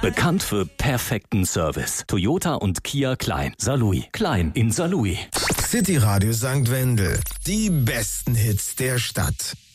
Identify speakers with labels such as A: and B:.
A: Bekannt für perfekten Service. Toyota und Kia Klein. Saarlouis. Klein in Saarlouis.
B: City Radio St. Wendel. Die besten Hits der Stadt.